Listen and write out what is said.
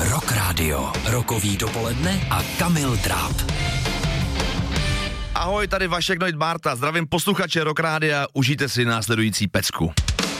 Rock Radio, rokový dopoledne a Kamil Tráb. Ahoj, tady Vašek Noit Bárta, zdravím posluchače Rock Rádia, užijte si následující pecku.